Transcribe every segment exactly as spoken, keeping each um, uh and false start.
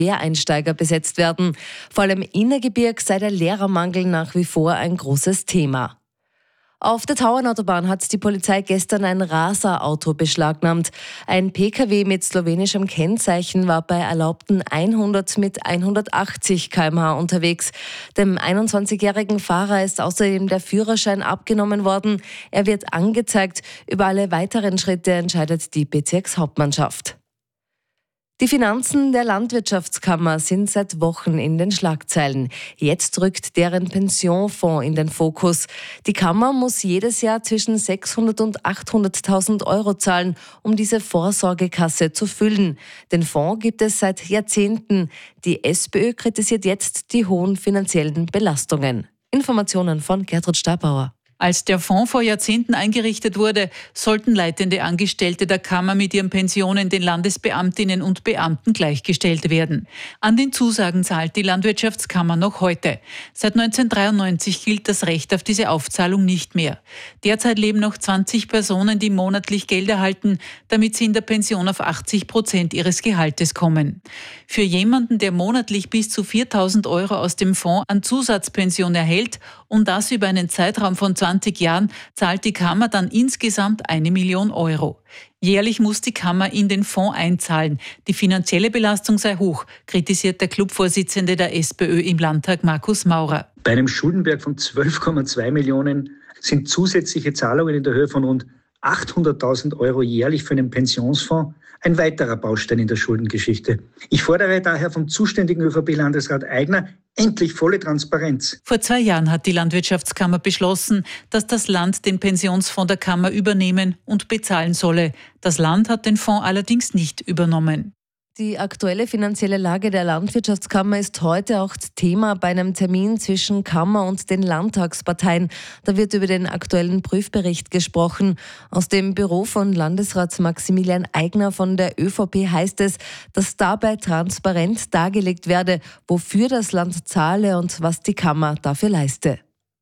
Quereinsteiger besetzt werden. Vor allem im Innergebirge sei der Lehrermangel nach wie vor ein großes Thema. Auf der Tauernautobahn hat die Polizei gestern ein Raser-Auto beschlagnahmt. Ein Pkw mit slowenischem Kennzeichen war bei erlaubten hundert mit hundertachtzig Kilometer pro Stunde unterwegs. Dem einundzwanzigjährigen Fahrer ist außerdem der Führerschein abgenommen worden. Er wird angezeigt. Über alle weiteren Schritte entscheidet die Bezirkshauptmannschaft. Die Finanzen der Landwirtschaftskammer sind seit Wochen in den Schlagzeilen. Jetzt rückt deren Pensionfonds in den Fokus. Die Kammer muss jedes Jahr zwischen sechshundert und achthunderttausend Euro zahlen, um diese Vorsorgekasse zu füllen. Den Fonds gibt es seit Jahrzehnten. Die SPÖ kritisiert jetzt die hohen finanziellen Belastungen. Informationen von Gertrud Stabauer. Als der Fonds vor Jahrzehnten eingerichtet wurde, sollten leitende Angestellte der Kammer mit ihren Pensionen den Landesbeamtinnen und Beamten gleichgestellt werden. An den Zusagen zahlt die Landwirtschaftskammer noch heute. Seit neunzehnhundertdreiundneunzig gilt das Recht auf diese Aufzahlung nicht mehr. Derzeit leben noch zwanzig Personen, die monatlich Geld erhalten, damit sie in der Pension auf achtzig Prozent ihres Gehaltes kommen. Für jemanden, der monatlich bis zu viertausend Euro aus dem Fonds an Zusatzpension erhält und das über einen Zeitraum von zwanzig Jahren, zahlt die Kammer dann insgesamt eine Million Euro. Jährlich muss die Kammer in den Fonds einzahlen. Die finanzielle Belastung sei hoch, kritisiert der Clubvorsitzende der SPÖ im Landtag, Markus Maurer. Bei einem Schuldenberg von zwölf Komma zwei Millionen sind zusätzliche Zahlungen in der Höhe von rund achthunderttausend Euro jährlich für einen Pensionsfonds ein weiterer Baustein in der Schuldengeschichte. Ich fordere daher vom zuständigen ÖVP-Landesrat Aigner endlich volle Transparenz. Vor zwei Jahren hat die Landwirtschaftskammer beschlossen, dass das Land den Pensionsfonds der Kammer übernehmen und bezahlen solle. Das Land hat den Fonds allerdings nicht übernommen. Die aktuelle finanzielle Lage der Landwirtschaftskammer ist heute auch Thema bei einem Termin zwischen Kammer und den Landtagsparteien. Da wird über den aktuellen Prüfbericht gesprochen. Aus dem Büro von Landesrat Maximilian Aigner von der ÖVP heißt es, dass dabei transparent dargelegt werde, wofür das Land zahle und was die Kammer dafür leiste.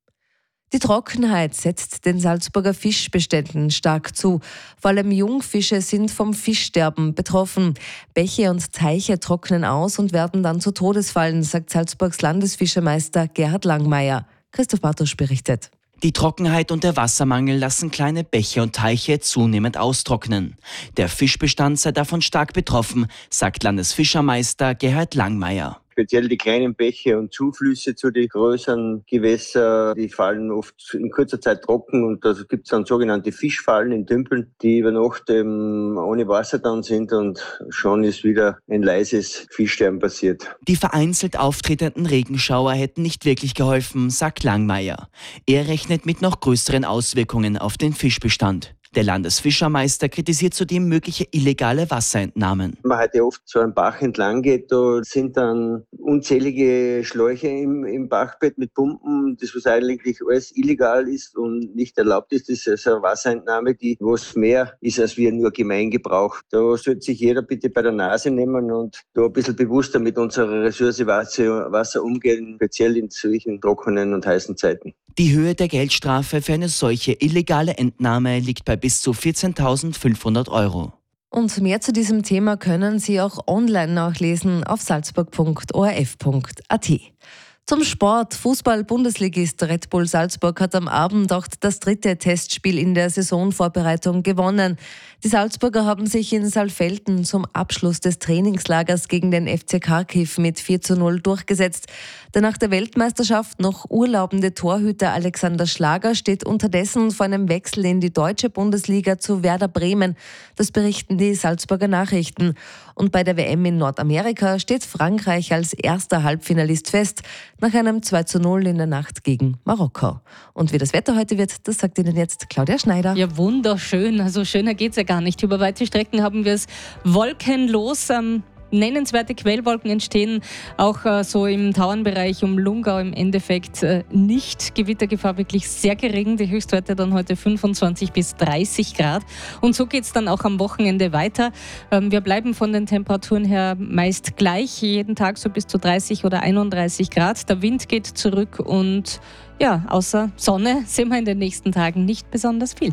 Die Trockenheit setzt den Salzburger Fischbeständen stark zu. Vor allem Jungfische sind vom Fischsterben betroffen. Bäche und Teiche trocknen aus und werden dann zu Todesfallen, sagt Salzburgs Landesfischermeister Gerhard Langmeier. Christoph Bartosch berichtet. Die Trockenheit und der Wassermangel lassen kleine Bäche und Teiche zunehmend austrocknen. Der Fischbestand sei davon stark betroffen, sagt Landesfischermeister Gerhard Langmeier. Speziell die kleinen Bäche und Zuflüsse zu den größeren Gewässern, die fallen oft in kurzer Zeit trocken und da gibt es dann sogenannte Fischfallen in Tümpeln, die über Nacht ähm, ohne Wasser dann sind und schon ist wieder ein leises Fischsterben passiert. Die vereinzelt auftretenden Regenschauer hätten nicht wirklich geholfen, sagt Langmeier. Er rechnet mit noch größeren Auswirkungen auf den Fischbestand. Der Landesfischermeister kritisiert zudem mögliche illegale Wasserentnahmen. Wenn man halt ja oft so einen Bach entlang geht, da sind dann unzählige Schläuche im, im Bachbett mit Pumpen, das was eigentlich alles illegal ist und nicht erlaubt ist. Das ist eine Wasserentnahme, die was mehr ist als wir nur Gemeingebrauch. Da sollte sich jeder bitte bei der Nase nehmen und da ein bisschen bewusster mit unserer Ressource Wasser, Wasser umgehen, speziell in solchen trockenen und heißen Zeiten. Die Höhe der Geldstrafe für eine solche illegale Entnahme liegt bei bis zu vierzehntausendfünfhundert Euro. Und mehr zu diesem Thema können Sie auch online nachlesen auf salzburg punkt o r f punkt a t. Zum Sport. Fußball-Bundesligist Red Bull Salzburg hat am Abend auch das dritte Testspiel in der Saisonvorbereitung gewonnen. Die Salzburger haben sich in Saalfelden zum Abschluss des Trainingslagers gegen den F C Kharkiv mit vier zu null durchgesetzt. Der nach der Weltmeisterschaft noch urlaubende Torhüter Alexander Schlager steht unterdessen vor einem Wechsel in die deutsche Bundesliga zu Werder Bremen. Das berichten die Salzburger Nachrichten. Und bei der W M in Nordamerika steht Frankreich als erster Halbfinalist fest, nach einem zwei zu null in der Nacht gegen Marokko. Und wie das Wetter heute wird, das sagt Ihnen jetzt Claudia Schneider. Ja, wunderschön. Also schöner geht's ja gar nicht. Über weite Strecken haben wir es wolkenlos. Ähm, nennenswerte Quellwolken entstehen auch äh, so im Tauernbereich um Lungau im Endeffekt äh, nicht. Gewittergefahr wirklich sehr gering. Die Höchstwerte dann heute fünfundzwanzig bis dreißig Grad. Und so geht's dann auch am Wochenende weiter. Ähm, wir bleiben von den Temperaturen her meist gleich. Jeden Tag so bis zu dreißig oder einunddreißig Grad. Der Wind geht zurück und ja, außer Sonne sehen wir in den nächsten Tagen nicht besonders viel.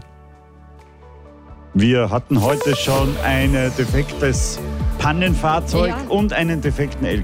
Wir hatten heute schon ein defektes Pannenfahrzeug ja. und einen defekten L K W.